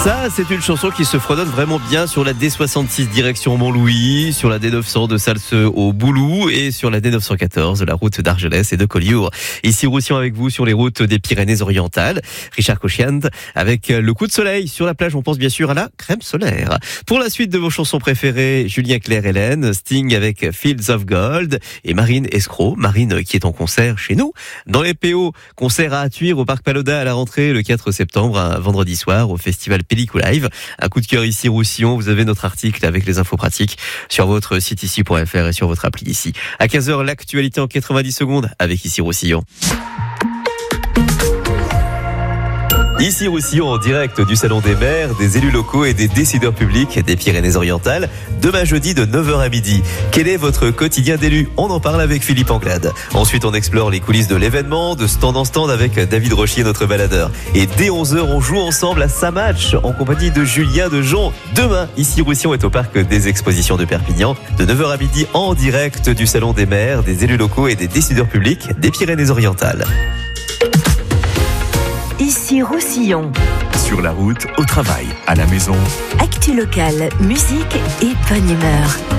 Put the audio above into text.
Ça, c'est une chanson qui se fredonne vraiment bien sur la D66 direction Montlouis, sur la D900 de Salseux au Boulou et sur la D914 de la route d'Argelès et de Collioure. Ici Roussillon avec vous sur les routes des Pyrénées-Orientales. Richard Cochiand avec le coup de soleil sur la plage. On pense bien sûr à la crème solaire. Pour la suite de vos chansons préférées, Julien Clerc, Hélène, Sting avec Fields of Gold et Marine Escroc. Marine qui est en concert chez nous dans les PO. Concert à Attuire au Parc Paloda à la rentrée le 4 septembre, un vendredi soir au festival Pellicou Live. Un coup de cœur ici Roussillon, vous avez notre article avec les infos pratiques sur votre site ici.fr et sur votre appli ici. À 15h, l'actualité en 90 secondes avec ici Roussillon. Ici Roussillon en direct du Salon des maires, des élus locaux et des décideurs publics des Pyrénées-Orientales. Demain jeudi de 9h à midi. Quel est votre quotidien d'élu? On en parle avec Philippe Anglade. Ensuite on explore les coulisses de l'événement, de stand en stand avec David Rochier, notre baladeur. Et dès 11h on joue ensemble à Saint-Match en compagnie de Julien Dejon. Demain, ici Roussillon est au parc des expositions de Perpignan. De 9h à midi en direct du Salon des maires, des élus locaux et des décideurs publics des Pyrénées-Orientales. Ici Roussillon. Sur la route, au travail, à la maison. Actu locale, musique et bonne humeur.